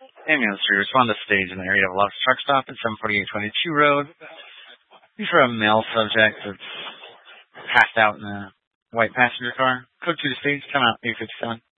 Ambulance 3, respond to stage in the area of lost truck stop at 74822 Road. He's for a male subject that's passed out in a white passenger car. Code 2 to stage, come out 857.